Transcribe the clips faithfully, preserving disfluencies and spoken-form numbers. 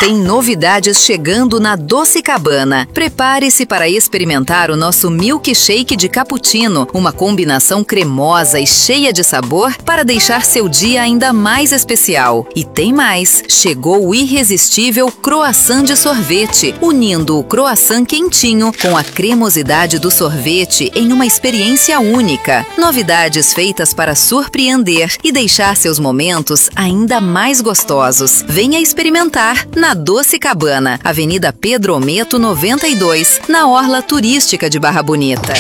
Tem novidades chegando na Doce Cabana. Prepare-se para experimentar o nosso milkshake de cappuccino, uma combinação cremosa e cheia de sabor para deixar seu dia ainda mais especial. E tem mais, chegou o irresistível croissant de sorvete, unindo o croissant quentinho com a cremosidade do sorvete em uma experiência única. Novidades feitas para surpreender e deixar seus momentos ainda mais gostosos. Venha experimentar na Doce Cabana, Avenida Pedro Ometo noventa e dois, na Orla Turística de Barra Bonita.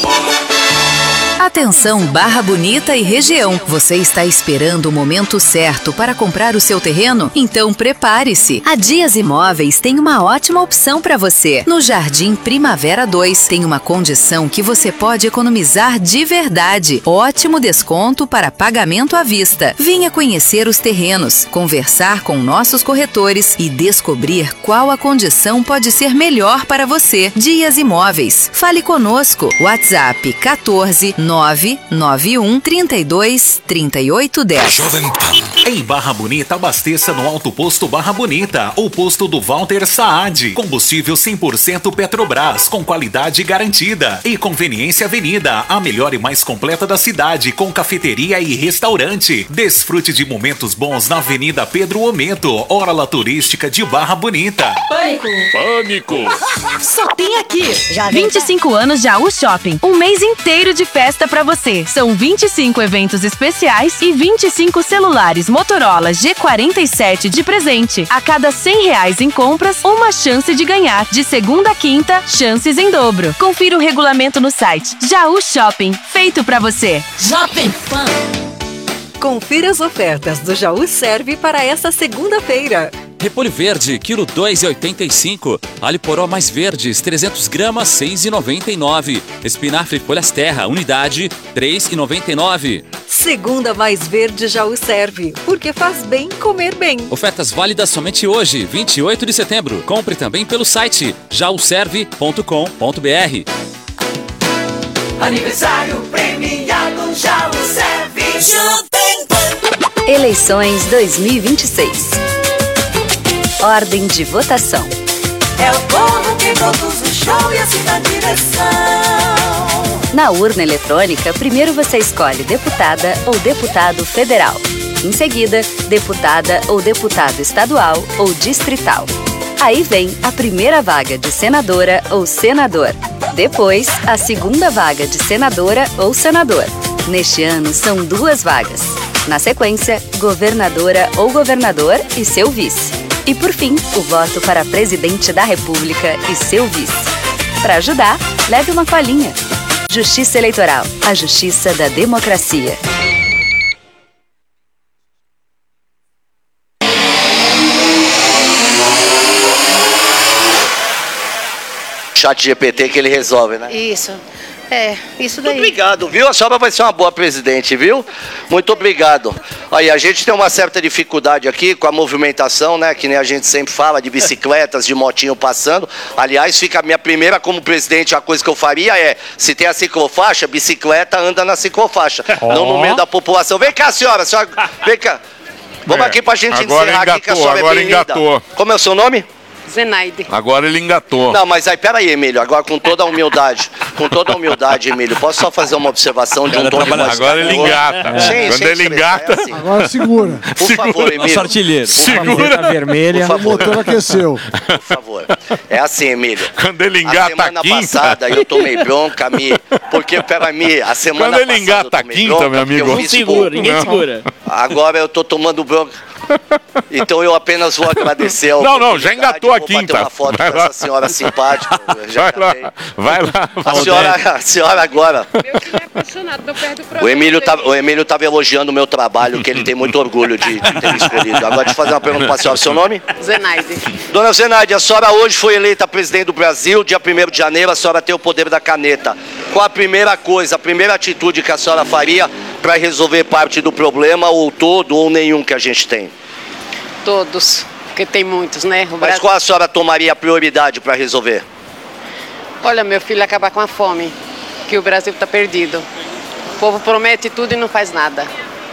Atenção Barra Bonita e região, você está esperando o momento certo para comprar o seu terreno? Então prepare-se! A Dias Imóveis tem uma ótima opção para você. No Jardim Primavera dois tem uma condição que você pode economizar de verdade. Ótimo desconto para pagamento à vista. Venha conhecer os terrenos, conversar com nossos corretores e descobrir qual a condição pode ser melhor para você. Dias Imóveis. Fale conosco. WhatsApp quatorze nove nove um, trinta e dois, trinta e oito, dez. Em Barra Bonita, abasteça no Alto Posto Barra Bonita, o posto do Walter Saad. Combustível cem por cento Petrobras, com qualidade garantida. E Conveniência Avenida, a melhor e mais completa da cidade, com cafeteria e restaurante. Desfrute de momentos bons na Avenida Pedro Ometo, Orla Turística de Barra Bonita. Pânico! Pânico! Só tem aqui! Já vinte e cinco anos Jaú Shopping, um mês inteiro de festa pra você. São vinte e cinco eventos especiais e vinte e cinco celulares Motorola G quarenta e sete de presente. A cada cem reais em compras, uma chance de ganhar. De segunda a quinta, chances em dobro. Confira o regulamento no site. Jaú Shopping, feito pra você. Shopping Fan! Confira as ofertas do Jaú Serve para essa segunda-feira. Repolho verde, quilo dois reais e oitenta e cinco. Alho poró mais verdes, trezentos gramas, seis reais e noventa e nove. Espinafre folhas terra, unidade, três reais e noventa e nove. Segunda mais verde Jaú Serve, porque faz bem comer bem. Ofertas válidas somente hoje, vinte e oito de setembro. Compre também pelo site jaú serve ponto com ponto br. Aniversário premiado Jaú Serve. Eleições dois mil e vinte e seis. Ordem de votação. É o povo que produz o show e assim dá direção. Na urna eletrônica, primeiro você escolhe deputada ou deputado federal. Em seguida, deputada ou deputado estadual ou distrital. Aí vem a primeira vaga de senadora ou senador. Depois, a segunda vaga de senadora ou senador. Neste ano, são duas vagas. Na sequência, governadora ou governador e seu vice. E por fim, o voto para presidente da República e seu vice. Para ajudar, leve uma colinha. Justiça Eleitoral, a justiça da democracia. Chat G P T que ele resolve, né? Isso. É, isso daí. Muito obrigado, viu? A senhora vai ser uma boa presidente, viu? Muito obrigado. Aí, a gente tem uma certa dificuldade aqui com a movimentação, né? Que nem a gente sempre fala, de bicicletas, de motinho passando. Aliás, fica a minha primeira como presidente, a coisa que eu faria é, se tem a ciclofaixa, bicicleta anda na ciclofaixa, oh. Não no meio da população. Vem cá, senhora, senhora vem cá. Vamos é, aqui pra gente encerrar engatou, aqui, que a senhora agora é bem-vinda. Engatou. Como é o seu nome? Zenaide. Agora ele engatou. Não, mas aí, peraí, Emílio, agora com toda a humildade, com toda a humildade, Emílio, posso só fazer uma observação de um tom de voz? Agora ele engata. É. Sem, Quando sem ele engata... É assim. Agora segura. Por segura. favor, Emílio. Nosso artilheiro. Segura. Vermelha. O motor aqueceu. Por favor. É assim, Emílio. Quando ele engata a semana quinta... passada eu tomei bronca, Mi, porque, peraí, a semana Quando ele passada engata a quinta, bronca, meu amigo... Não segura, ninguém não. segura. Agora eu tô tomando bronca. Então eu apenas vou agradecer ao Não, não, já engatou a vou quinta. Bater uma foto vai com lá. essa senhora simpática. Já vai lá, vai lá. A senhora, a senhora agora. Meu filho é apaixonado, não perde o programa. O Emílio tá, o Emílio estava elogiando o meu trabalho, que ele tem muito orgulho de, de ter me escolhido. Agora deixa eu fazer uma pergunta para a senhora. Seu nome? Zenaide. Dona Zenaide, a senhora hoje foi eleita presidente do Brasil, dia primeiro de janeiro, a senhora tem o poder da caneta. Qual a primeira coisa, a primeira atitude que a senhora faria para resolver parte do problema, ou todo, ou nenhum que a gente tem? Todos, porque tem muitos, né? O Mas Brasil... qual a senhora tomaria a prioridade para resolver? Olha, meu filho, acabar com a fome, que o Brasil está perdido. O povo promete tudo e não faz nada.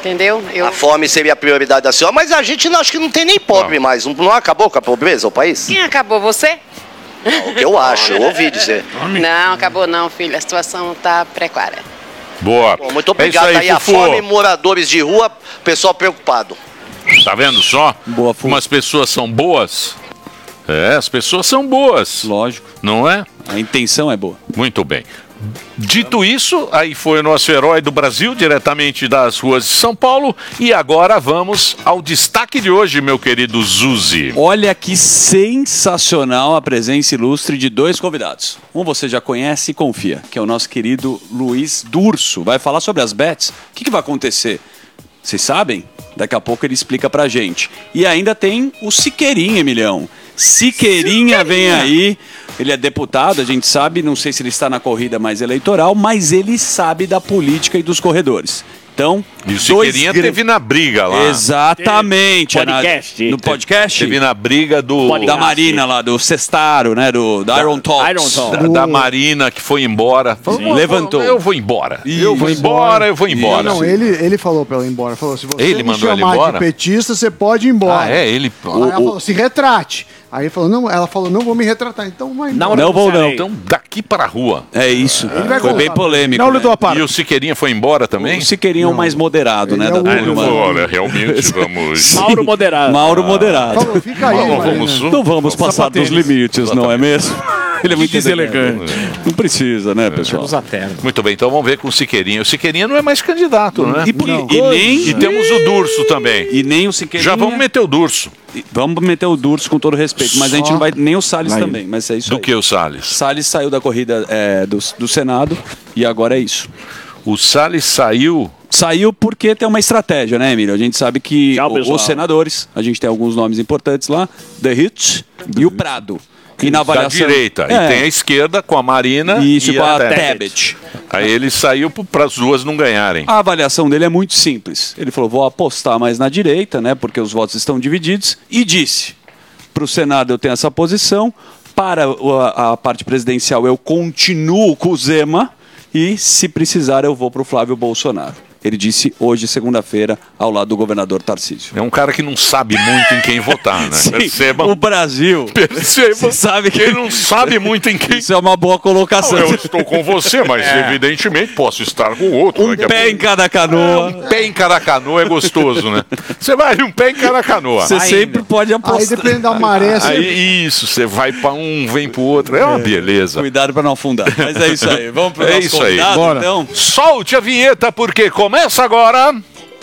Entendeu? Eu... A fome seria a prioridade da senhora, mas a gente não, acho que não tem nem pobre mais. Não, não acabou com a pobreza o país? Quem acabou? Você? Não, o que eu acho, eu ouvi dizer. Não, acabou não, filho. A situação tá precária. Boa. Bom, muito obrigado. É isso aí, aí, a Fufu. fome, moradores de rua, pessoal preocupado. Tá vendo só? Boa, Como as pessoas são boas? É, as pessoas são boas. Lógico. Não é? A intenção é boa. Muito bem. Dito isso, aí foi o nosso herói do Brasil, diretamente das ruas de São Paulo. E agora vamos ao destaque de hoje, meu querido Zuzi. Olha que sensacional a presença ilustre de dois convidados. Um você já conhece e confia, que é o nosso querido Luiz Durso. Vai falar sobre as bets. O que, que vai acontecer? Vocês sabem? Daqui a pouco ele explica pra gente. E ainda tem o Siqueirinha, Emilhão. Siqueirinha vem aí. Ele é deputado, a gente sabe, não sei se ele está na corrida mais eleitoral, mas ele sabe da política e dos corredores. Então, E o Siqueirinha dois... teve na briga lá. Exatamente. Podcast. Na... No podcast? Teve na briga do... Da Marina lá, do Cestaro, né? Do, da Iron Talks. Da, da Marina que foi embora. Falou, levantou. Eu vou embora. Isso. Eu vou embora, eu vou embora. Não, ele, ele falou pra ela ir embora. Falou, se você Ele me mandou ela chamar embora? de petista, você pode ir embora. Ah, é? Ele... Aí ela falou, se retrate. Aí ele falou, não, ela falou, não vou me retratar, então vai embora. Não, não vou não. Então, daqui para a rua. É isso. Ele vai Foi contar. bem polêmico. Não, né? Lidou a parte. E o Siqueirinha foi embora também? O Siqueirinha é o mais moderado, né? é Da o turma. único. Olha, realmente vamos... Mauro moderado. Mauro moderado. Falou, fica aí, Não Marina. vamos... Não vamos passar dos limites, não é mesmo? Ele é muito deselegante. Não precisa, né, pessoal? Usa terno. Muito bem, então vamos ver com o Siqueirinha. O Siqueirinha não é mais candidato, né? E, por, Não. e nem... E temos o Durso também. E nem o Siqueirinha... Já vamos meter o Durso. Vamos meter o Durso com todo respeito, mas a gente Só não vai... Nem o Salles vai. também, mas é isso Do aí. que o Salles? Salles saiu da corrida é, do, do Senado e agora é isso. O Salles saiu... Saiu porque tem uma estratégia, né, Emílio? A gente sabe que Tchau, o- pessoal. os senadores, a gente tem alguns nomes importantes lá, The Hit e o Prado. E na da avaliação... direita. É. E tem a esquerda com a Marina Isso, e com a Tebet. Tebet. Aí ele saiu para as duas não ganharem. A avaliação dele é muito simples. Ele falou, vou apostar mais na direita, né, porque os votos estão divididos, e disse, para o Senado eu tenho essa posição, para o- a, a parte presidencial eu continuo com o Zema, e se precisar eu vou para o Flávio Bolsonaro. Ele disse hoje, segunda-feira, ao lado do governador Tarcísio. É um cara que não sabe muito em quem votar, né? Sim, Percebam. o Brasil. Percebam. Você sabe que Ele não sabe muito em quem... Isso é uma boa colocação. Eu estou com você, mas evidentemente posso estar com o outro. Um Daqui a pé pouco- em cada canoa. Um pé em cada canoa é gostoso, né? Você vai um pé em cada canoa. Você sempre pode Aí apostar. depende da maré, você... Aí, isso, você vai para um, vem pro outro. É uma beleza. Cuidado para não afundar. Mas é isso aí. Vamos para o É nosso isso aí. convidado, Bora. então. Solte a vinheta, porque começa agora.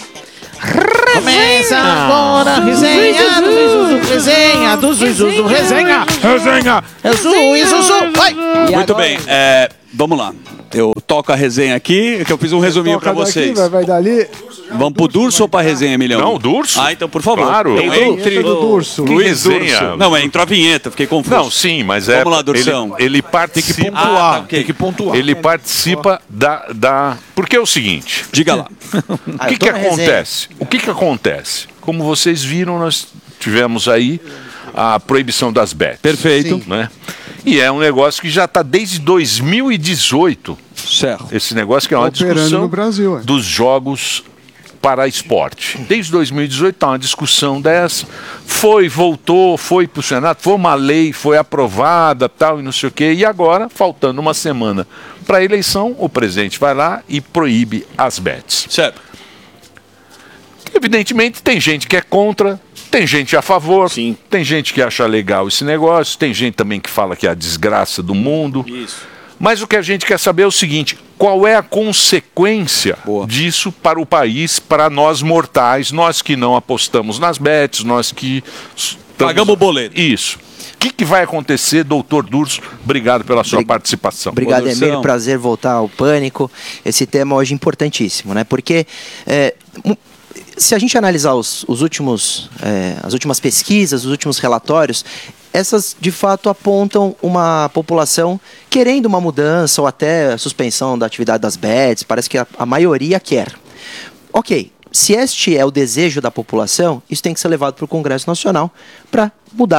Começa agora a resenha do Zuzu, resenha do Zuzu, resenha, resenha, é o Zuzu, Zuzu, vai! Muito bem, é, vamos lá. Eu toco a resenha aqui, que eu fiz um resuminho Toca para daqui, vocês. vai, vai dali. Vamos pro Durso ou pra resenha, Emilhão? Não, Durso. Ah, então por favor. Claro. Então, Tem entre do Durso. Que Luiz resenha. Durso. Não, é, entrou a vinheta, fiquei confuso. Não, sim, mas é. Vamos lá, Dursão. Ele, ele participa. Ah, tá, ok. Tem que pontuar. Ele participa da, da. Porque é o seguinte. Diga lá. O que, que acontece? O que, que acontece? Como vocês viram, nós tivemos aí a proibição das bets. Perfeito. Né? E é um negócio que já está desde dois mil e dezoito. Certo. Esse negócio que é uma Operando discussão no Brasil, é. dos jogos para esporte. Desde dois mil e dezoito está uma discussão dessa. Foi, voltou, foi para o Senado, foi uma lei, foi aprovada, tal, e não sei o quê. E agora, faltando uma semana para a eleição, o presidente vai lá e proíbe as bets. Certo. Evidentemente, tem gente que é contra, tem gente a favor, Sim. tem gente que acha legal esse negócio, tem gente também que fala que é a desgraça do mundo. Isso. Mas o que a gente quer saber é o seguinte: qual é a consequência Boa. disso para o país, para nós mortais, nós que não apostamos nas bets, nós que estamos... Pagamos o boleto. Isso. O que, que vai acontecer, doutor Durso? Obrigado pela sua Obrig... participação. Obrigado, Emílio. Prazer voltar ao Pânico. Esse tema hoje é importantíssimo, né? Porque é, se a gente analisar os, os últimos, é, as últimas pesquisas, os últimos relatórios, essas de fato apontam uma população querendo uma mudança ou até a suspensão da atividade das bets. Parece que a, a maioria quer. Ok, se este é o desejo da população, isso tem que ser levado para o Congresso Nacional para mudar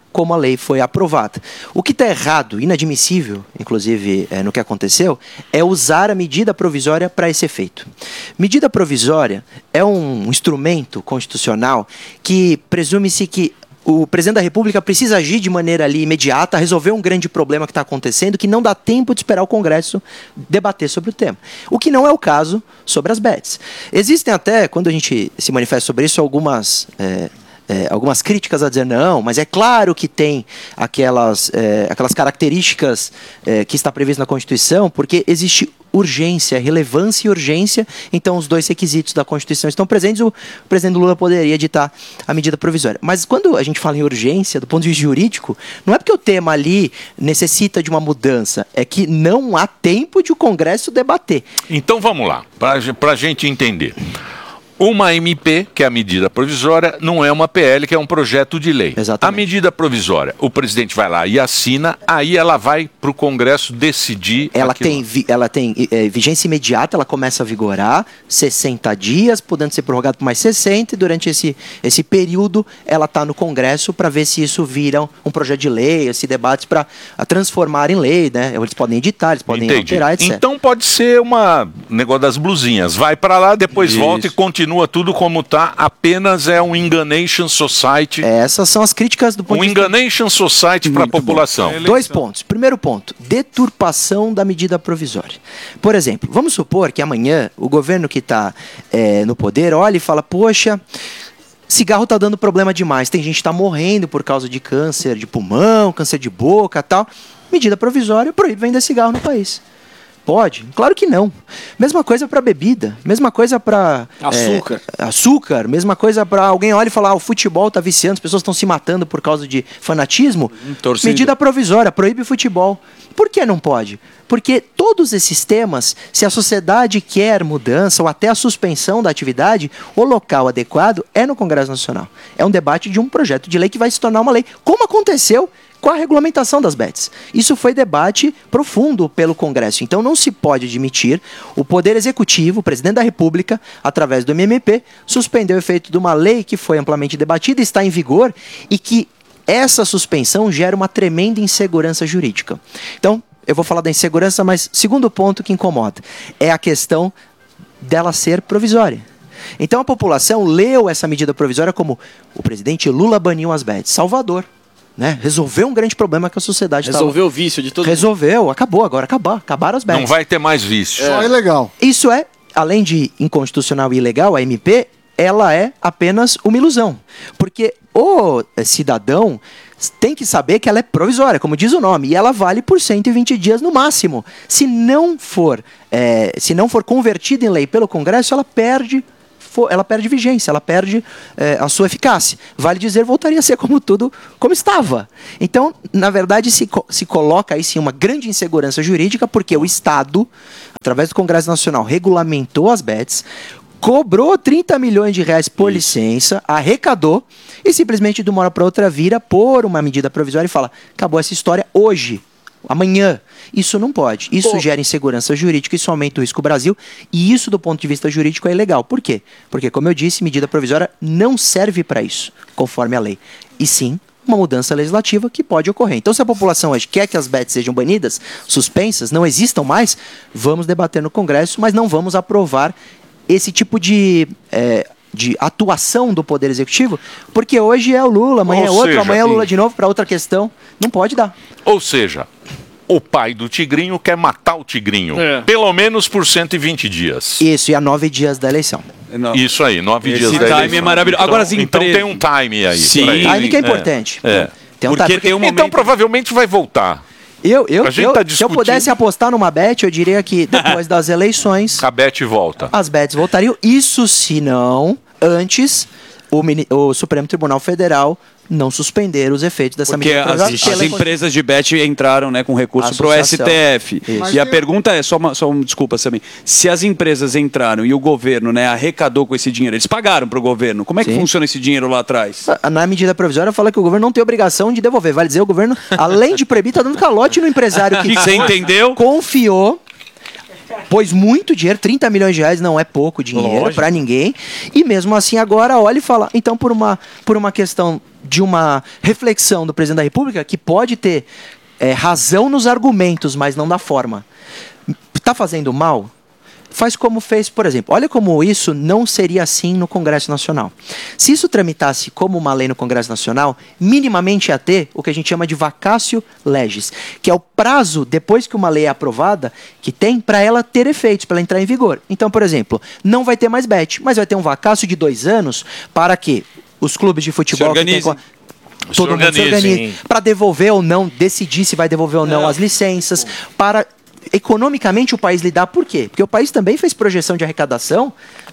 como a lei foi aprovada. O que está errado, inadmissível, inclusive é, no que aconteceu, é usar a medida provisória para esse efeito. Medida provisória é um instrumento constitucional que presume-se que o presidente da República precisa agir de maneira ali imediata, resolver um grande problema que está acontecendo, que não dá tempo de esperar o Congresso debater sobre o tema. O que não é o caso sobre as bets. Existem até, quando a gente se manifesta sobre isso, algumas... É, É, algumas críticas a dizer não, mas é claro que tem aquelas, é, aquelas características é, que está previsto na Constituição, porque existe urgência, relevância e urgência, então os dois requisitos da Constituição estão presentes, o presidente Lula poderia editar a medida provisória. Mas quando a gente fala em urgência, do ponto de vista jurídico, não é porque o tema ali necessita de uma mudança, é que não há tempo de o Congresso debater. Então vamos lá, para a gente entender. Uma M P, que é a medida provisória, não é uma P L, que é um projeto de lei. Exatamente. A medida provisória, o presidente vai lá e assina, aí ela vai para o Congresso decidir. Ela aquilo. tem, vi, ela tem é, vigência imediata, ela começa a vigorar, sessenta dias, podendo ser prorrogado por mais sessenta, e durante esse, esse período ela está no Congresso para ver se isso vira um projeto de lei, esse debate para transformar em lei, né? Eles podem editar, eles podem Entendi. alterar, etcétera. Então pode ser uma negócio das blusinhas, vai para lá, depois isso. volta e continua. Continua tudo como está, apenas é um Enganation Society. Essas são as críticas do ponto um de vista... Enganation Society para a população. Dois pontos. Primeiro ponto, deturpação da medida provisória. Por exemplo, vamos supor que amanhã o governo que está é, no poder olha e fala, poxa, cigarro está dando problema demais, tem gente que está morrendo por causa de câncer de pulmão, câncer de boca e tal. Medida provisória proíbe vender cigarro no país. Pode? Claro que não. Mesma coisa para bebida, mesma coisa para açúcar. É, açúcar, mesma coisa para alguém olhar e falar, ah, o futebol está viciando, as pessoas estão se matando por causa de fanatismo. Torcida. Medida provisória, proíbe o futebol. Por que não pode? Porque todos esses temas, se a sociedade quer mudança ou até a suspensão da atividade, o local adequado é no Congresso Nacional. É um debate de um projeto de lei que vai se tornar uma lei, como aconteceu com a regulamentação das bets. Isso foi debate profundo pelo Congresso. Então não se pode admitir o Poder Executivo, o Presidente da República, através do M M P, suspender o efeito de uma lei que foi amplamente debatida, está em vigor e que essa suspensão gera uma tremenda insegurança jurídica. Então, eu vou falar da insegurança, mas segundo ponto que incomoda é a questão dela ser provisória. Então a população leu essa medida provisória como o presidente Lula baniu as bets. Salvador. Né? Resolveu um grande problema que a sociedade estava... Resolveu o vício de todo Resolveu, mundo. acabou, agora acabou, acabaram as bets. Não vai ter mais vício. Só é ilegal. Isso é, além de inconstitucional e ilegal, a M P, ela é apenas uma ilusão. Porque o cidadão tem que saber que ela é provisória, como diz o nome, e ela vale por cento e vinte dias no máximo. Se não for, é, se não for convertida em lei pelo Congresso, ela perde... ela perde vigência, ela perde é, a sua eficácia. Vale dizer, voltaria a ser como tudo, como estava. Então, na verdade, se, se coloca aí sim uma grande insegurança jurídica, porque o Estado, através do Congresso Nacional, regulamentou as bets, cobrou trinta milhões de reais por Isso. licença, arrecadou, e simplesmente de uma hora para outra vira por uma medida provisória e fala, acabou essa história hoje. Amanhã. Isso não pode. Isso Pô. gera insegurança jurídica, isso aumenta o risco Brasil, e isso do ponto de vista jurídico é ilegal. Por quê? Porque, como eu disse, medida provisória não serve para isso, conforme a lei. E sim, uma mudança legislativa que pode ocorrer. Então, se a população hoje quer que as bets sejam banidas, suspensas, não existam mais, vamos debater no Congresso, mas não vamos aprovar esse tipo de... É, de atuação do Poder Executivo, porque hoje é o Lula, amanhã Ou é outro, seja, amanhã é o Lula de novo para outra questão. Não pode dar. Ou seja, o pai do Tigrinho quer matar o Tigrinho, é. pelo menos por cento e vinte dias. Isso, e há nove dias da eleição. Não. Isso aí, nove Esse dias da eleição. Esse time é maravilhoso. Agora as empresas... Então tem um time aí. Sim. Time que é importante. É. É. Tem um porque time. Tem um momento... Então provavelmente vai voltar. Eu, eu, a gente eu tá se eu pudesse apostar numa bet, eu diria que depois das eleições... A bet volta. As bets voltariam. Isso se não... Antes, o, o Supremo Tribunal Federal não suspender os efeitos dessa Porque medida. Porque as, as empresas de bet entraram, né, com recurso para o S T F. Isso. E a pergunta é, só uma, só uma desculpa também, se as empresas entraram e o governo, né, arrecadou com esse dinheiro, eles pagaram para o governo, como é que Sim. funciona esse dinheiro lá atrás? Na medida provisória fala que o governo não tem obrigação de devolver. Vale dizer, o governo, além de proibir, está dando calote no empresário que você entendeu? Confiou. Pôs muito dinheiro, trinta milhões de reais não é pouco dinheiro para ninguém. E mesmo assim agora olha e fala, então por uma, por uma questão de uma reflexão do presidente da República que pode ter é, razão nos argumentos, mas não na forma. Está fazendo mal? Faz como fez, por exemplo. Olha como isso não seria assim no Congresso Nacional. Se isso tramitasse como uma lei no Congresso Nacional, minimamente ia ter o que a gente chama de vacatio legis, que é o prazo, depois que uma lei é aprovada, que tem para ela ter efeitos, para ela entrar em vigor. Então, por exemplo, não vai ter mais bet, mas vai ter um vacatio de dois anos para que os clubes de futebol... que tem, todo mundo se organize para devolver ou não, decidir se vai devolver ou não é. as licenças, para... economicamente o país lidar. Por quê? Porque o país também fez projeção de arrecadação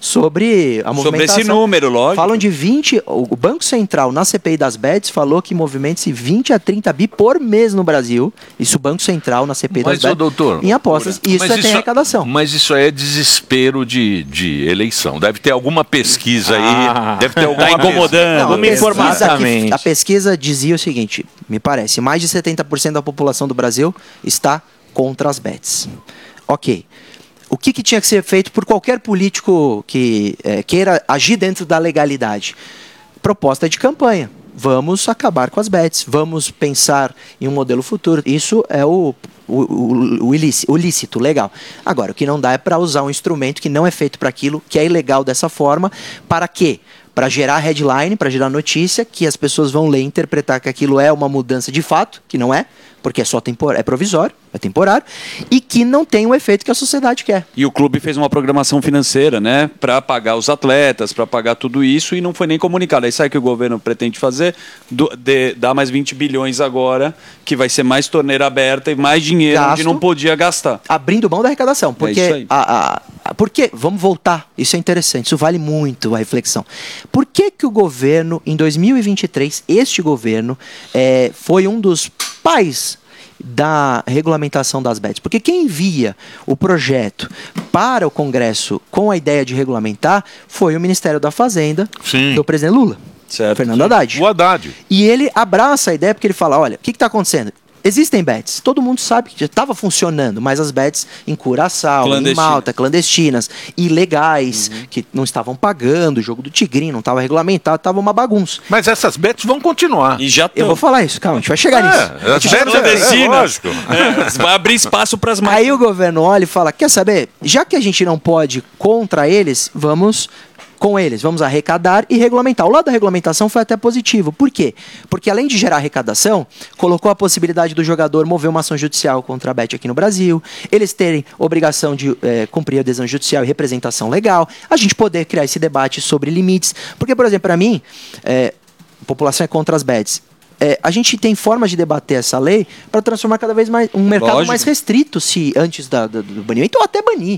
sobre a movimentação. Sobre esse número, lógico. Falam de vinte... O Banco Central, na C P I das bets, falou que movimenta-se vinte a trinta bi por mês no Brasil. Isso o Banco Central, na C P I mas, das bets, doutor, em apostas. E isso mas é ter arrecadação. Mas isso aí é desespero de, de eleição. Deve ter alguma pesquisa ah, aí. Deve ter alguma tá incomodando. Não, Vamos informar. Exatamente. A pesquisa dizia o seguinte, me parece, mais de setenta por cento da população do Brasil está contra as bets. Ok. O que, que tinha que ser feito por qualquer político que é, queira agir dentro da legalidade? Proposta de campanha. Vamos acabar com as bets. Vamos pensar em um modelo futuro. Isso é o, o, o, o, ilícito, o lícito, legal. Agora, o que não dá é para usar um instrumento que não é feito para aquilo, que é ilegal dessa forma. Para quê? Para gerar headline, para gerar notícia, que as pessoas vão ler e interpretar que aquilo é uma mudança de fato, que não é, porque é só tempor- é provisório, é temporário, e que não tem o efeito que a sociedade quer. E o clube fez uma programação financeira, né, para pagar os atletas, para pagar tudo isso, e não foi nem comunicado. Aí sabe o que o governo pretende fazer? Do, de, dar mais vinte bilhões agora, que vai ser mais torneira aberta e mais dinheiro Gasto, onde não podia gastar. Abrindo mão da arrecadação. Porque, é isso aí. a, a, porque, vamos voltar, isso é interessante, isso vale muito a reflexão. Por que que o governo, em dois mil e vinte e três, este governo, é, foi um dos pais da regulamentação das bets? Porque quem envia o projeto para o Congresso com a ideia de regulamentar foi o Ministério da Fazenda, Sim. do presidente Lula, certo. Fernando Haddad. O Haddad. E ele abraça a ideia porque ele fala, olha, o que está acontecendo? Existem bets, todo mundo sabe que já estava funcionando, mas as bets em Curaçao, em Malta, clandestinas, ilegais, uhum. que não estavam pagando, o jogo do Tigrinho não estava regulamentado, estava uma bagunça. Mas essas bets vão continuar. E já Eu vou falar isso, calma, a gente vai chegar é, nisso. As bets clandestinas. É, é, vai abrir espaço para as mais. Aí o governo olha e fala, quer saber, já que a gente não pode contra eles, vamos... com eles, vamos arrecadar e regulamentar. O lado da regulamentação foi até positivo. Por quê? Porque além de gerar arrecadação, colocou a possibilidade do jogador mover uma ação judicial contra a Bet aqui no Brasil, eles terem obrigação de é, cumprir a adesão judicial e representação legal, a gente poder criar esse debate sobre limites. Porque, por exemplo, para mim, é, a população é contra as bets. É, a gente tem formas de debater essa lei para transformar cada vez mais um mercado Lógico. mais restrito, se antes da, da, do banimento, ou até banir.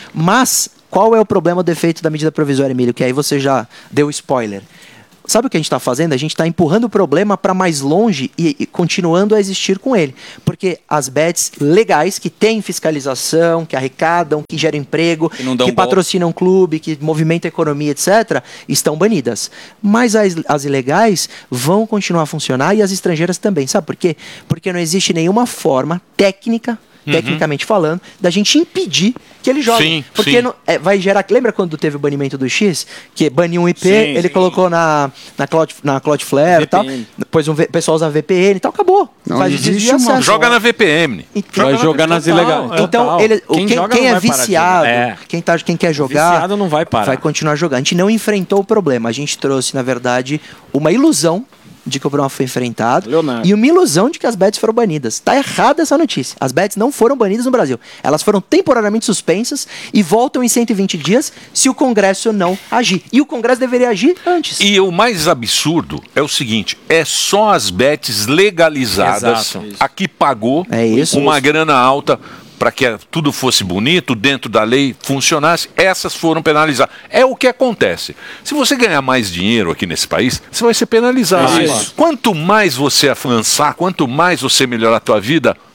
Mas qual é o problema, o defeito da medida provisória, Emílio? Que aí você já deu spoiler. Sabe o que a gente está fazendo? A gente está empurrando o problema para mais longe e, e continuando a existir com ele. Porque as bets legais, que têm fiscalização, que arrecadam, que geram emprego, que, que patrocinam clube, que movimentam a economia, etcétera, estão banidas. Mas as, as ilegais vão continuar a funcionar e as estrangeiras também. Sabe por quê? Porque não existe nenhuma forma técnica, Uhum. tecnicamente falando, da gente impedir que ele jogue. Sim, porque sim. Não, é, vai gerar... Lembra quando teve o banimento do X? Que baniu um I P, sim, ele sim. colocou na, na, Cloud, na Cloudflare e tal. Depois o um, pessoal usa V P N e tal, acabou. Não, Faz existe uma... Joga na V P N. Então, vai jogar nas ilegais. Então, ele, quem, quem, quem é viciado, é. Quem, tá, quem quer jogar, viciado não vai parar. Vai continuar jogando. A gente não enfrentou o problema. A gente trouxe, na verdade, uma ilusão de que o problema foi enfrentado Leonardo. E uma ilusão de que as bets foram banidas. Está errada essa notícia. As bets não foram banidas no Brasil. Elas foram temporariamente suspensas e voltam em cento e vinte dias se o Congresso não agir. E o Congresso deveria agir antes. E o mais absurdo é o seguinte, é só as bets legalizadas, Exato. A que pagou é isso, uma isso. grana alta para que tudo fosse bonito, dentro da lei, funcionasse, essas foram penalizadas. É o que acontece. Se você ganhar mais dinheiro aqui nesse país, você vai ser penalizado. Isso. Quanto mais você avançar, quanto mais você melhorar a tua vida,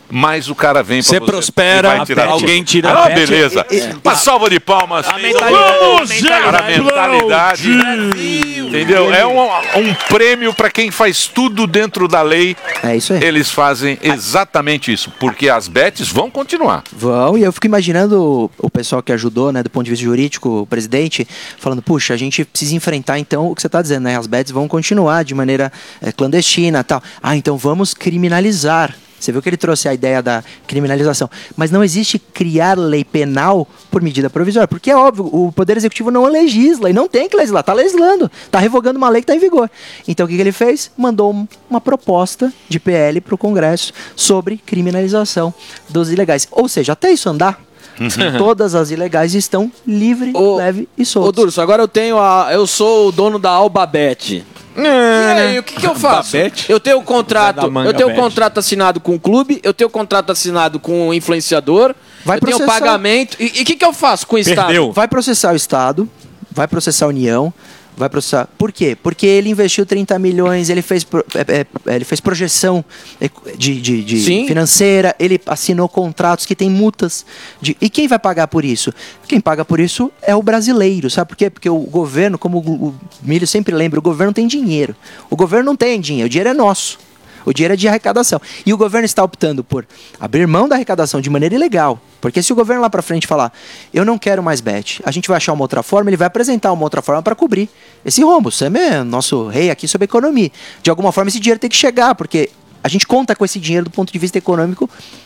mais o cara vem pra Você prospera, e vai tirar alguém tudo. tira Ah, a bet. beleza. E- e- Uma salva de palmas. A mentalidade- Vamos, a mentalidade- cara, a mentalidade. Entendeu? É um, um prêmio para quem faz tudo dentro da lei. É isso aí. Eles fazem exatamente isso, porque as bets vão continuar. Vão, e eu fico imaginando o, o pessoal que ajudou, né, do ponto de vista jurídico, o presidente, falando, puxa, a gente precisa enfrentar, então, o que você está dizendo, né? As bets vão continuar de maneira é, clandestina e tal. Ah, então vamos criminalizar. Você viu que ele trouxe a ideia da criminalização. Mas não existe criar lei penal por medida provisória. Porque é óbvio, o Poder Executivo não legisla e não tem que legislar. Está legislando. Está revogando uma lei que está em vigor. Então o que, que ele fez? Mandou um- uma proposta de P L para o Congresso sobre criminalização dos ilegais. Ou seja, até isso andar, todas as ilegais estão livre, leve e soltas. Ô, Durso, agora eu tenho a. Eu sou o dono da Albabet. E aí, o que, que eu faço? Babete? Eu tenho o contrato, Da manga eu tenho o bet. contrato assinado com o clube, eu tenho o contrato assinado com o influenciador, Vai eu tenho o processar. pagamento. E o que, que eu faço com o Estado? Vai processar o Estado, vai processar a União, vai processar. Por quê? Porque ele investiu trinta milhões, ele fez, pro- é, é, ele fez projeção eco- de, de, de Sim. financeira, ele assinou contratos que tem multas. De, e quem vai pagar por isso? Quem paga por isso é o brasileiro, sabe por quê? Porque o governo, como o, o Milho sempre lembra, o governo tem dinheiro. O governo não tem dinheiro, o dinheiro é nosso. O dinheiro é de arrecadação. E o governo está optando por abrir mão da arrecadação de maneira ilegal. Porque se o governo lá para frente falar, eu não quero mais bet, a gente vai achar uma outra forma, ele vai apresentar uma outra forma para cobrir esse rombo. Você é nosso rei aqui sobre economia. De alguma forma esse dinheiro tem que chegar, porque a gente conta com esse dinheiro do ponto de vista econômico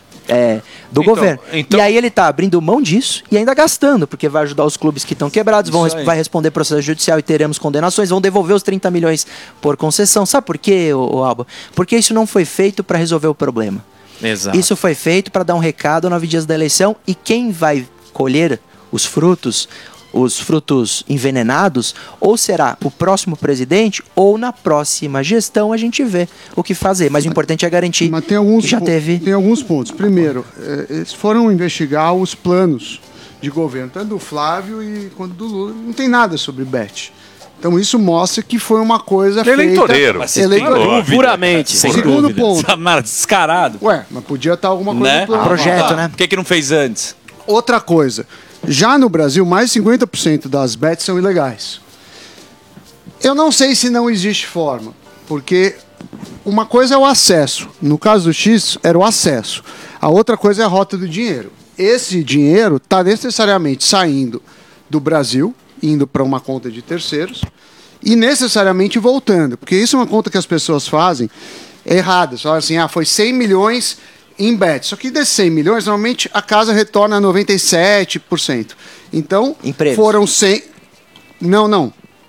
é, do Então- governo. então- E aí ele está abrindo mão disso e ainda gastando, porque vai ajudar os clubes que estão quebrados, vão, Isso aí. vai responder processo judicial e teremos condenações, vão devolver os trinta milhões por concessão. Sabe por quê, ô, ô Alba? Porque isso não foi feito para resolver o problema. Exato. Isso foi feito para dar um recado a nove dias da eleição e quem vai colher os frutos, os frutos envenenados, ou será o próximo presidente ou na próxima gestão a gente vê o que fazer. Mas o importante é garantir Mas tem alguns, que já po- teve. tem alguns pontos. Primeiro, eh, eles foram investigar os planos de governo, tanto do Flávio e quanto do Lula. Não tem nada sobre bet. Então isso mostra que foi uma coisa Eleitoreiro. feita... Mas vocês têm Eleitoreiro. dúvida? Puramente. Sem Segundo dúvida. ponto. Samara, descarado. Ué, mas podia estar alguma coisa Né? no plano. Projeto, Tá. né? Por que, que não fez antes? Outra coisa. Já no Brasil, mais de cinquenta por cento das bets são ilegais. Eu não sei se não existe forma, porque uma coisa é o acesso. No caso do X, era o acesso. A outra coisa é a rota do dinheiro. Esse dinheiro está necessariamente saindo do Brasil, indo para uma conta de terceiros, e necessariamente voltando. Porque isso é uma conta que as pessoas fazem errada. Só assim, ah, foi cem milhões em bet. Só que desses cem milhões, normalmente a casa retorna noventa e sete por cento. Então, foram cem... Não, não.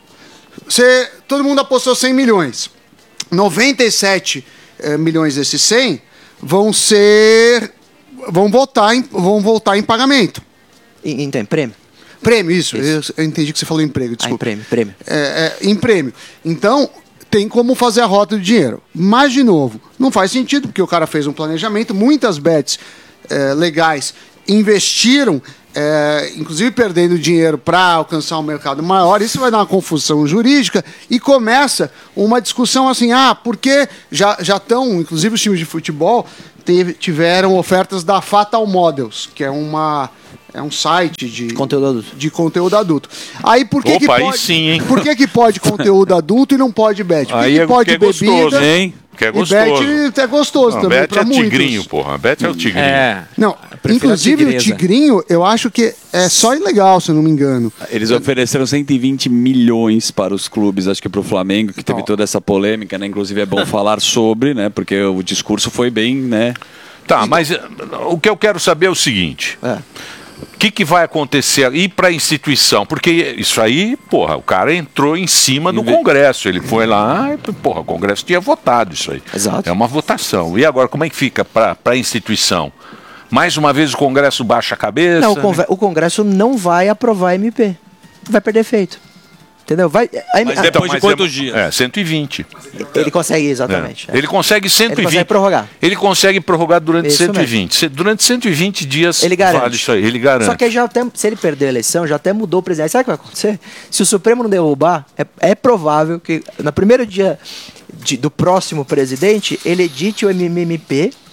Você, todo mundo apostou cem milhões. noventa e sete eh, milhões desses cem vão ser... Vão voltar em, vão voltar em pagamento. Então, em prêmio? Prêmio, isso. Eu, eu entendi que você falou emprego, desculpa. Ah, em prêmio, prêmio. É, é, em prêmio. Então, tem como fazer a rota do dinheiro. Mas, de novo, não faz sentido, porque o cara fez um planejamento, muitas bets é, legais investiram, é, inclusive perdendo dinheiro para alcançar um mercado maior. Isso vai dar uma confusão jurídica e começa uma discussão assim, ah, porque já já estão, inclusive os times de futebol teve, tiveram ofertas da Fatal Models, que é uma... É um site de conteúdo adulto. De conteúdo adulto. Aí por que Opa, que aí pode, sim, hein? Por que que pode conteúdo adulto e não pode bet? Por que Aí que é pode porque é bebida? gostoso, hein? Que é gostoso. E bet é gostoso Não, também bet pra é muitos. tigrinho, porra. Bet é o tigrinho. É. Não, prefiro inclusive a o tigresa. tigrinho, eu acho que é só ilegal, se eu não me engano. Eles ofereceram cento e vinte milhões para os clubes, acho que para o Flamengo, que teve toda essa polêmica, né? Inclusive é bom falar sobre, né? Porque o discurso foi bem, né? Tá, mas eh, o que eu quero saber é o seguinte. O que, que vai acontecer aí para a instituição? Porque isso aí, porra, o cara entrou em cima do Congresso. Ele foi lá, e, porra, o Congresso tinha votado isso aí. Exato. É uma votação. E agora, como é que fica para a instituição? Mais uma vez o Congresso baixa a cabeça? Não, o, conve- o Congresso não vai aprovar a M P. Vai perder efeito. Entendeu? Vai, a- Mas a- depois de quantos dias? É, cento e vinte. Ele consegue, exatamente. É. Ele consegue cento e vinte. Ele consegue prorrogar. Ele consegue prorrogar durante Isso cento e vinte. Se- Durante cento e vinte dias Ele garante. vale isso aí. Ele garante. Só que aí já até, se ele perder a eleição, já até mudou o presidente. Sabe o que vai acontecer? Se o Supremo não derrubar, é, é provável que no primeiro dia de- do próximo presidente, ele edite o M M P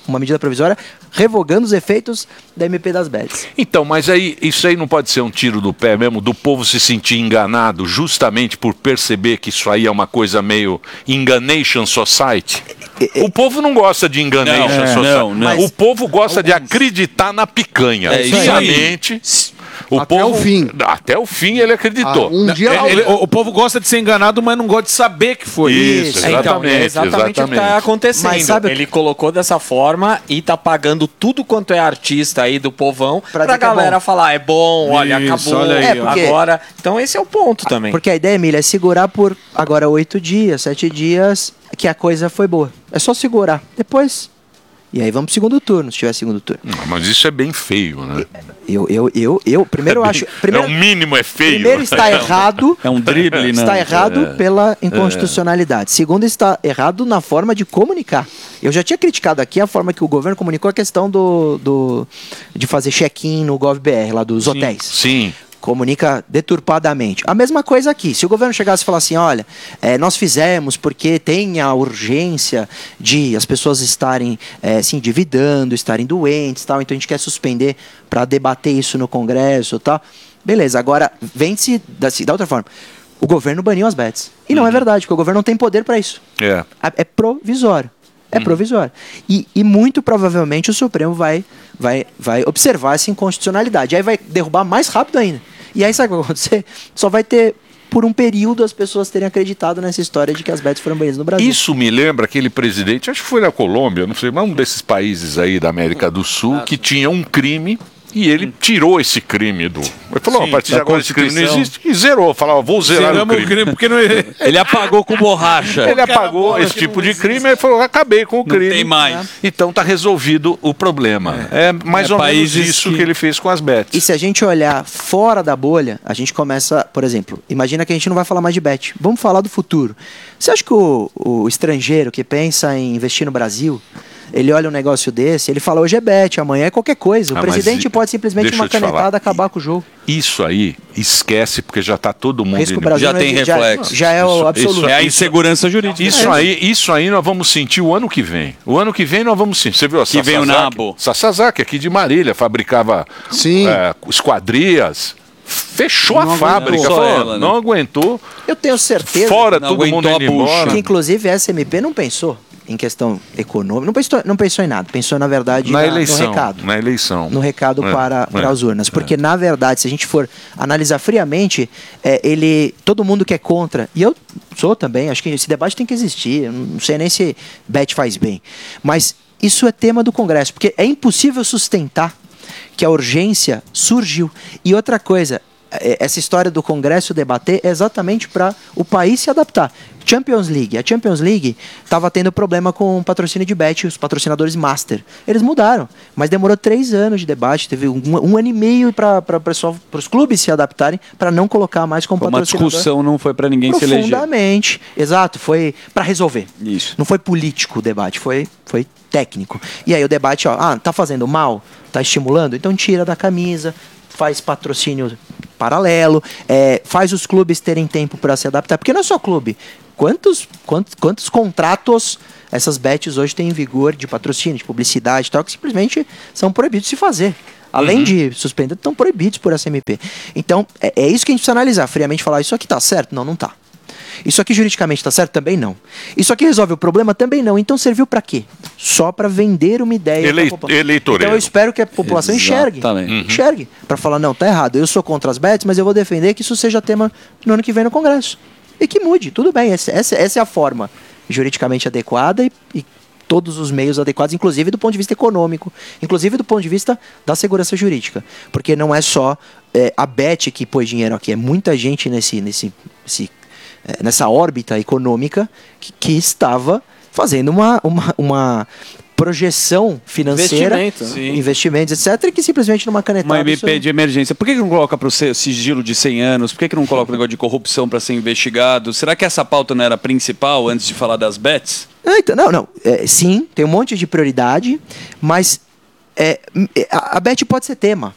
uma medida provisória revogando os efeitos da M P das bets. Então, mas aí isso aí não pode ser um tiro do pé mesmo do povo se sentir enganado justamente por perceber que isso aí é uma coisa meio enganation society? O povo não gosta de enganation Não, é, society. não, não. O povo gosta de acreditar na picanha. É isso aí. Obviamente, o Até povo, o fim. Até o fim ele acreditou. Ah, um Não, dia ele- Ele- o, o povo gosta de ser enganado, mas não gosta de saber que foi. Isso, É, então, é exatamente o que está acontecendo. Mas sabe o que- Ele colocou dessa forma e tá pagando tudo quanto é artista aí do povão Pra pra, dizer que é galera bom. falar, é bom, olha, Isso, acabou, olha aí, É, ó. porque- agora. Então esse é o ponto também. Porque a ideia, Emília, é segurar por agora oito dias, sete dias, que a coisa foi boa. É só segurar. Depois. E aí vamos pro segundo turno, se tiver segundo turno. Não, mas isso é bem feio, né? Eu, eu, eu, eu primeiro eu É acho. bem- Primeiro, é o mínimo é feio. primeiro está errado. É um drible, né? Está errado É. pela inconstitucionalidade. Segundo, está errado na forma de comunicar. Eu já tinha criticado aqui a forma que o governo comunicou a questão do, do de fazer check-in no GovBR, lá dos hotéis. Sim. Comunica deturpadamente. A mesma coisa aqui. Se o governo chegasse e falasse assim, olha, é, nós fizemos porque tem a urgência de as pessoas estarem é, se endividando, estarem doentes, tal, então a gente quer suspender para debater isso no Congresso, tal. Beleza. Agora vem-se da, da outra forma. O governo baniu as bets. E não é verdade, porque o governo não tem poder para isso. É. É provisório. É provisório. E, e muito provavelmente o Supremo vai, vai, vai observar essa inconstitucionalidade. Aí vai derrubar mais rápido ainda. E aí sabe o que vai acontecer? Só vai ter, por um período, as pessoas terem acreditado nessa história de que as bets foram banidas no Brasil. Isso me lembra aquele presidente, acho que foi na Colômbia, não sei, mas um desses países aí da América do Sul, que tinha um crime e ele tirou esse crime do. Ele falou, Sim, a partir da de agora esse crime não Constituição. existe. E zerou. Falava, vou zerar Zeramos o crime. o crime, porque não Ele apagou com borracha. Ele apagou esse tipo de crime e falou, acabei com o Não crime. tem mais. Então tá resolvido o problema. É, mais É ou menos países isso que... que ele fez com as bets. E se a gente olhar fora da bolha, a gente começa, por exemplo, imagina que a gente não vai falar mais de bet. Vamos falar do futuro. Você acha que o, o estrangeiro que pensa em investir no Brasil, ele olha um negócio desse, ele fala, hoje é bet, amanhã é qualquer coisa. O Ah, presidente mas pode simplesmente deixa uma eu te falar. canetada acabar com o jogo. Isso aí, esquece, porque já tá todo mundo... Risco indo- Brasil Já não tem existe, já- reflexo. Já, é o Isso- absoluto. isso- É a insegurança jurídica. Isso aí, isso aí nós vamos sentir o ano que vem. O ano que vem nós vamos sentir. Você viu a Que vem o Sasazaki? nabo. Sasazaki, aqui de Marília, fabricava Sim. é, esquadrias. Fechou Não a fábrica. aguentou. Falou, Só ela, né? não aguentou. Eu tenho certeza Fora Não todo mundo aguentou indo a bucha. embora. que, inclusive, a S M P não pensou em questão econômica, não pensou, não pensou em nada. Pensou, na verdade, Na na- eleição. no recado. Na eleição. No recado É, para, é, para as urnas. Porque, é. na verdade, se a gente for analisar friamente, é, ele, todo mundo que é contra, e eu sou também, acho que esse debate tem que existir, eu não sei nem se bet faz bem, mas isso é tema do Congresso, porque é impossível sustentar que a urgência surgiu. E outra coisa, é, essa história do Congresso debater é exatamente para o país se adaptar. Champions League. A Champions League estava tendo problema com o patrocínio de bet, os patrocinadores master. Eles mudaram, mas demorou três anos de debate, teve um, um ano e meio para os clubes se adaptarem para não colocar mais como Uma patrocinador. discussão não foi para ninguém se eleger. Profundamente. Exato, foi para resolver. Isso. Não foi político o debate, foi, foi técnico. E aí o debate, ó, ah, tá fazendo mal? Tá estimulando? Então tira da camisa, faz patrocínio paralelo, é, faz os clubes terem tempo para se adaptar. Porque não é só clube. Quantos, quantos, quantos contratos essas bets hoje têm em vigor de patrocínio, de publicidade e tal, que simplesmente são proibidos de se fazer. Além Uhum. de suspender, estão proibidos por S M P. Então, é, é isso que a gente precisa analisar, friamente falar, isso aqui tá certo? Não, não tá. Isso aqui juridicamente tá certo? Também não. Isso aqui resolve o problema? Também não. Então serviu para quê? Só para vender uma ideia. Elei- pra população. eleitoreiro. Então eu espero que a população enxergue. Exatamente. Uhum. Enxergue. Para falar, não, tá errado. Eu sou contra as bets, mas eu vou defender que isso seja tema no ano que vem no Congresso. E que mude. Tudo bem. Essa, essa, essa é a forma juridicamente adequada e, e todos os meios adequados, inclusive do ponto de vista econômico, inclusive do ponto de vista da segurança jurídica. Porque não é só é, a bet que pôs dinheiro aqui, é muita gente nesse, nesse, nesse, é, nessa órbita econômica que, que estava fazendo uma, uma, uma projeção financeira, Investimento, né? Sim. investimentos, etcétera, e que simplesmente numa canetada... Uma M P isso- de emergência. Por que que não coloca para o sigilo de cem anos? Por que que não coloca o negócio de corrupção para ser investigado? Será que essa pauta não era principal antes de falar das bets? Ah, então, não, não. É, sim, tem um monte de prioridade, mas é, a, a bet pode ser tema.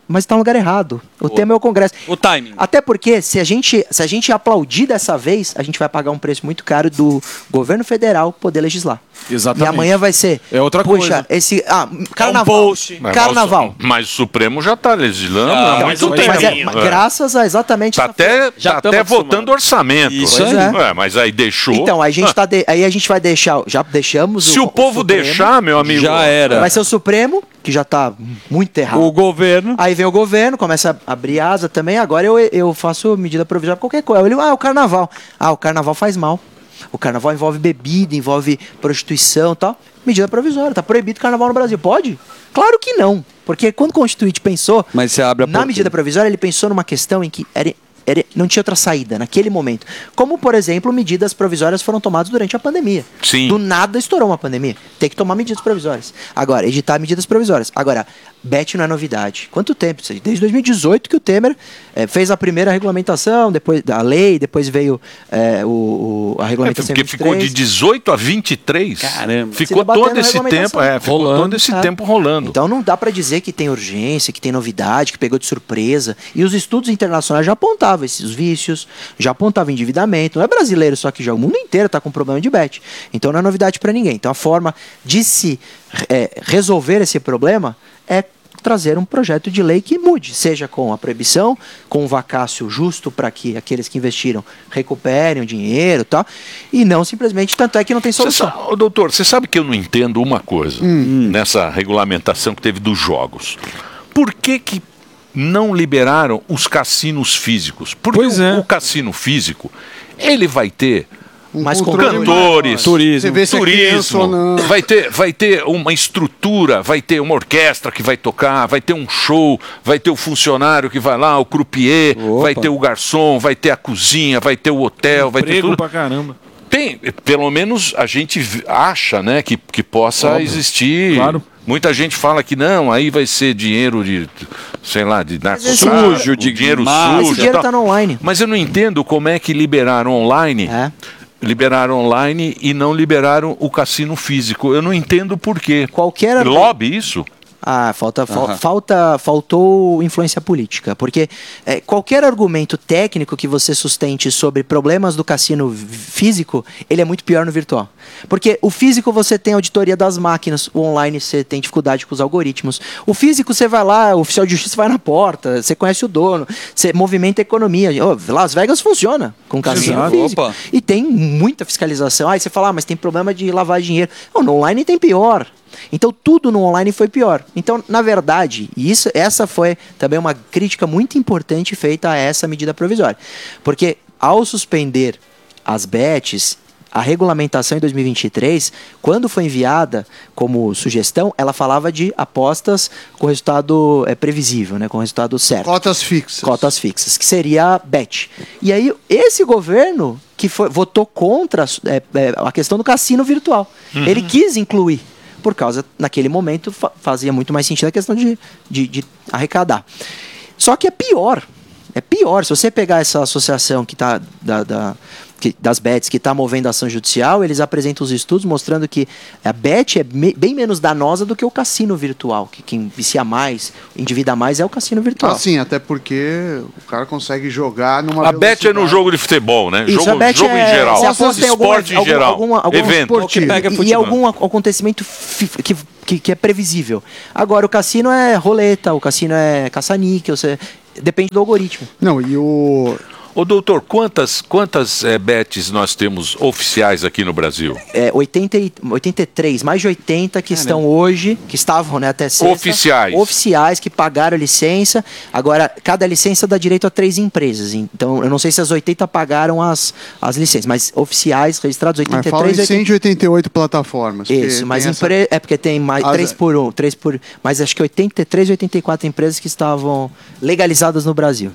mas está no lugar errado. O, o tema é o Congresso. O timing. Até porque, se a, gente, se a gente aplaudir dessa vez, a gente vai pagar um preço muito caro do governo federal poder legislar. Exatamente. E amanhã vai ser... É outra puxa, coisa. esse... Ah, carnaval. É um post. Mas, Carnaval. Mas o Supremo já está legislando Ah, há muito Mas, tempo. mas é, mas É. graças a exatamente... Tá essa- até, Já tá tamo até acostumado. votando orçamento. Isso aí. Ué, mas aí deixou. Então, aí a gente, Ah, tá de- aí a gente vai deixar... Já deixamos Se o, povo Supremo. deixar, meu amigo. Já era. Vai ser o Supremo, que já tá muito errado. O governo. Aí vem o governo, começa a abrir asa também. Agora eu, eu faço medida provisória pra qualquer coisa. Eu digo, ah, o carnaval. Ah, o carnaval faz mal. O carnaval envolve bebida, envolve prostituição e tal. Medida provisória. Tá proibido o carnaval no Brasil. Pode? Claro que não. Porque quando o Constituinte pensou, Mas você abre a na porta. medida provisória, ele pensou numa questão em que era, era- não tinha outra saída naquele momento. Como, por exemplo, medidas provisórias foram tomadas durante a pandemia. Sim. Do nada estourou uma pandemia. Tem que tomar medidas provisórias. Agora, editar medidas provisórias. Agora, Bet não é novidade. Quanto tempo? Desde dois mil e dezoito que o Temer eh, fez a primeira regulamentação, depois a lei, depois veio eh, o, o- a É, regulamentação porque em ficou de vinte e três. dezoito a vinte e três. Caramba. Ficou Se debatendo todo a esse regulamentação. tempo, é, ficou Rolando. todo esse É. tempo rolando. Então não dá pra dizer que tem urgência, que tem novidade, que pegou de surpresa. E os estudos internacionais já apontavam esses vícios, já apontavam endividamento. Não é brasileiro só que já, o mundo inteiro tá com problema de bet. Então não é novidade pra ninguém. Então a forma de se é, resolver esse problema é trazer um projeto de lei que mude, seja com a proibição, com um vacácio justo para que aqueles que investiram recuperem o dinheiro e tal, e não simplesmente, tanto é que não tem Cê solução. sabe, ô, doutor, você sabe que eu não entendo uma coisa nessa regulamentação que teve dos jogos. Por que que não liberaram os cassinos físicos? Porque Pois o, é. o cassino físico, ele vai ter Mais controle cantores, maior. Você vê se é criança ou turismo, não. vai ter, vai ter uma estrutura, vai ter uma orquestra que vai tocar, vai ter um show, vai ter o funcionário que vai lá, o croupier, Opa. vai ter o garçom, vai ter a cozinha, vai ter o hotel, vai ter Emprego tudo. pra caramba. Tem, pelo menos a gente v- acha, né, que, que possa Óbvio. existir. Claro. Muita gente fala que não, aí vai ser dinheiro de, sei lá, de narcotráfico, sujo, de dinheiro máfia. sujo. Esse dinheiro e tal. tá no online. Mas eu não entendo como é que liberaram online, É. liberaram online e não liberaram o cassino físico. Eu não entendo por quê. Qualquer Lobby isso? Ah, falta, fal- Aham. falta, faltou influência política, porque é, qualquer argumento técnico que você sustente sobre problemas do cassino v- físico, ele é muito pior no virtual. Porque o físico você tem auditoria das máquinas, o online você tem dificuldade com os algoritmos. O físico você vai lá, o oficial de justiça vai na porta, você conhece o dono, você movimenta a economia. Ô, Las Vegas funciona com cassino Exato. físico. Opa. E tem muita fiscalização. Aí você fala, ah, mas tem problema de lavar dinheiro. Não, no online tem pior. Então tudo no online foi pior. Então, na verdade, e isso, essa foi também uma crítica muito importante feita a essa medida provisória. Porque ao suspender as bets, a regulamentação em dois mil e vinte e três, quando foi enviada como sugestão, ela falava de apostas com resultado é, previsível, né, com resultado certo. Cotas fixas. Cotas fixas, que seria a bet. E aí, esse governo que foi, votou contra é, é, a questão do cassino virtual, Uhum. ele quis incluir, por causa, naquele momento, fa- fazia muito mais sentido a questão de, de, de arrecadar. Só que é pior. É pior. Se você pegar essa associação que tá da, da- que- das bets que está movendo a ação judicial, eles apresentam os estudos mostrando que a bet é me- bem menos danosa do que o cassino virtual. Que quem vicia mais, endivida mais, é o cassino virtual. Assim, até porque o cara consegue jogar numa A bet é no jogo de futebol, né? Isso, jogo a bet jogo é, em geral. você aposta em algum- Esporte em algum- geral. alguma- algum Evento. esportivo. E, e algum ac- acontecimento fi- que, que, que é previsível. Agora, o cassino é roleta, o cassino é caça-níquel, você... depende do algoritmo. Não, e o... Ô doutor, quantas, quantas eh, bets nós temos oficiais aqui no Brasil? É, oitenta e, oitenta e três, mais de oitenta que estão hoje, que estavam, né, até sexta. Oficiais. Oficiais, que pagaram a licença. Agora, cada licença dá direito a três empresas. Então, eu não sei se as oitenta pagaram as, as licenças, mas oficiais, registrados, Mas oitenta e fala três, em cento e oitenta e oito plataformas. porque Isso, mas tem essa- empre... é porque tem mais As- três por um, três por, mas acho que oitenta e três, oitenta e quatro empresas que estavam legalizadas no Brasil.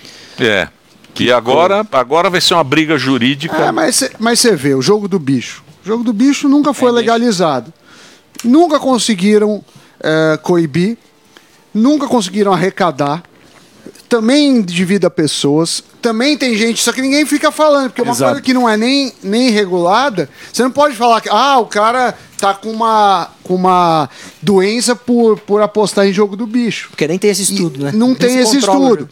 É. Que agora, agora vai ser uma briga jurídica. É, mas cê- mas você vê, o jogo do bicho. O jogo do bicho nunca foi legalizado. Nunca conseguiram é, coibir. Nunca conseguiram arrecadar. Também endivida pessoas. Também tem gente, só que ninguém fica falando, porque uma Exato. coisa que não é nem, nem regulada, você não pode falar que ah, o cara tá com uma, com uma doença por, por apostar em jogo do bicho. Porque nem tem esse estudo, e né? Não tem esse estudo.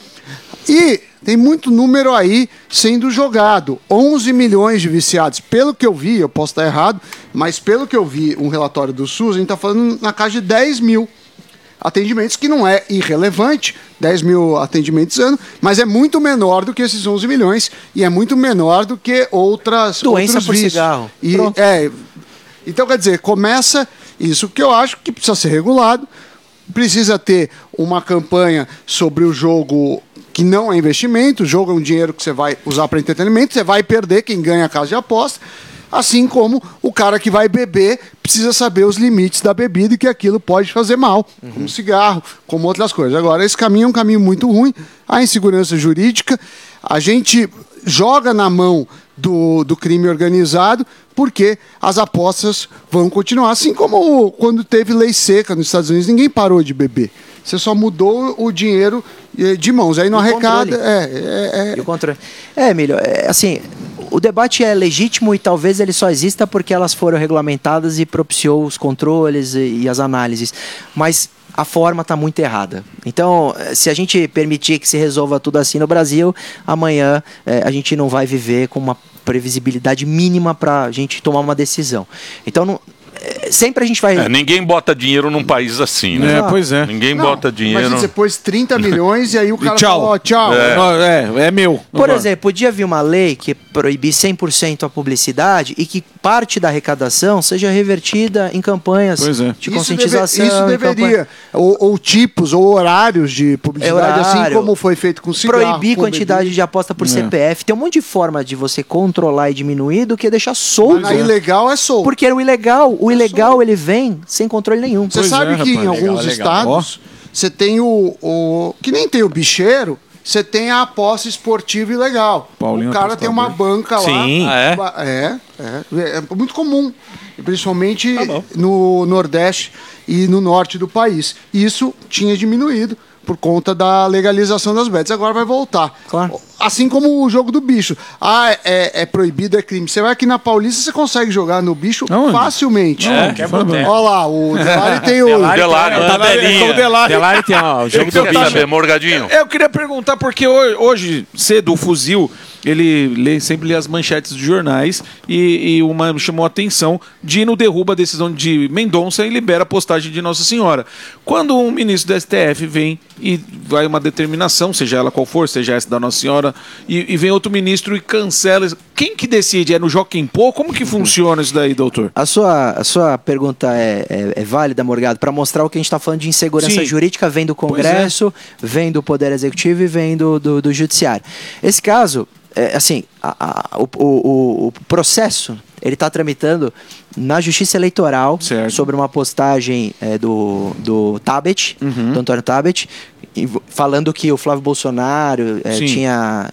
E tem muito número aí sendo jogado. onze milhões de viciados. Pelo que eu vi, eu posso estar errado, mas pelo que eu vi, um relatório do SUS, a gente está falando na casa de dez mil atendimentos, que não é irrelevante, dez mil atendimentos ano, mas é muito menor do que esses onze milhões e é muito menor do que outras Doença outros por vícios. cigarro. E, Pronto. é, então, quer dizer, começa isso que eu acho que precisa ser regulado, precisa ter uma campanha sobre o jogo que não é investimento, o jogo é um dinheiro que você vai usar para entretenimento, você vai perder quem ganha a casa de aposta, assim como o cara que vai beber precisa saber os limites da bebida e que aquilo pode fazer mal, uhum. como cigarro, como outras coisas. Agora, esse caminho é um caminho muito ruim, a insegurança jurídica, a gente joga na mão do, do crime organizado, porque as apostas vão continuar, assim como quando teve lei seca nos Estados Unidos, ninguém parou de beber. Você só mudou o dinheiro de mãos. Aí não arrecada. É, é, é... E o controle. É, Emílio, é, assim, o debate é legítimo e talvez ele só exista porque elas foram regulamentadas e propiciou os controles e, e as análises. Mas a forma está muito errada. Então, se a gente permitir que se resolva tudo assim no Brasil, amanhã é, a gente não vai viver com uma previsibilidade mínima para a gente tomar uma decisão. Então, não. Sempre a gente vai... É, ninguém bota dinheiro num país assim, né? É, pois é. Ninguém não, bota dinheiro... Mas você pôs trinta milhões e aí o cara tchau. falou, ó, tchau. É, é, é meu. Por exemplo, podia vir uma lei que proibisse cem por cento a publicidade e que parte da arrecadação seja revertida em campanhas Pois é. de Isso conscientização. deve- isso em deveria. campanha- Ou, ou tipos, ou horários de publicidade, assim Horário. como foi feito com cigarro. Proibir com quantidade bebida. de aposta por É. C P F. Tem um monte de forma de você controlar e diminuir do que deixar solto. Mas ilegal é solto. Porque o ilegal, o ilegal ele vem sem controle nenhum. Você sabe que em alguns estados você tem o, o. Que nem tem o bicheiro, você tem a aposta esportiva ilegal. Paulinho o cara tem uma banca lá. Sim. Ah, é? É, é, é muito comum. Principalmente Tá bom. no Nordeste e no norte do país. Isso tinha diminuído por conta da legalização das bets. Agora vai voltar. Claro. Assim como o jogo do bicho. Ah, é, é proibido, é crime. Você vai aqui na Paulista, você consegue jogar no bicho Aonde? facilmente. É, que é boteco. Olha lá, o Delari tem o... Delari, Delari, tem a tabelinha. o Delari. Delari tem ó, o jogo Você do quer bicho. saber, Morgadinho? Eu queria perguntar, porque ho- hoje, cedo, o Fuzil, ele lê, sempre lê as manchetes dos jornais e, e uma me chamou a atenção. Dino derruba a decisão de Mendonça e libera a postagem de Nossa Senhora. Quando um ministro do S T F vem e vai uma determinação, seja ela qual for, seja essa da Nossa Senhora, e, e vem outro ministro e cancela. Quem que decide? É no Joaquim Pô? Como que funciona isso daí, doutor? A sua, a sua pergunta é, é, é válida, Morgado, para mostrar o que a gente está falando de insegurança Sim. jurídica, vem do Congresso, vem do Poder Executivo e vem do, do, do Judiciário. Esse caso, é, assim, a, a, o, o, o processo, ele está tramitando na Justiça Eleitoral Certo. sobre uma postagem é, do, do Tabet, Uhum. do Antônio Tabet, e vo- falando que o Flávio Bolsonaro é, Sim. tinha...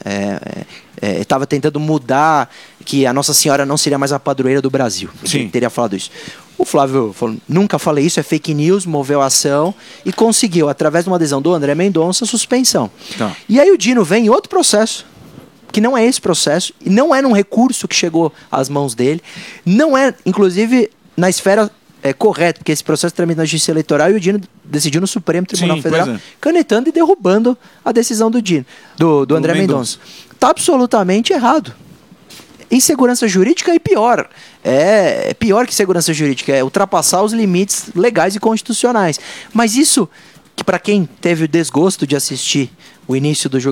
estava tentando mudar, que a Nossa Senhora não seria mais a padroeira do Brasil. Sim. Ele teria falado isso. O Flávio falou, nunca falei isso, é fake news, moveu a ação e conseguiu, através de uma adesão do André Mendonça, suspensão. Tá. E aí o Dino vem em outro processo, que não é esse processo, e não é num recurso que chegou às mãos dele, não é, inclusive, na esfera é, correta, porque esse processo tramita na Justiça Eleitoral e o Dino decidiu no Supremo Tribunal Sim, Federal, pois é. canetando e derrubando a decisão do Dino, do, do André Mendonça. Mendonça. Está absolutamente errado. Insegurança jurídica e pior. É, é pior que segurança jurídica, é ultrapassar os limites legais e constitucionais. Mas isso, que para quem teve o desgosto de assistir o início do